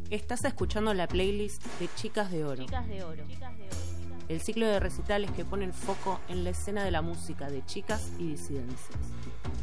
Estás escuchando la playlist de Chicas de Oro. El ciclo de recitales que pone el foco en la escena de la música de chicas y disidencias.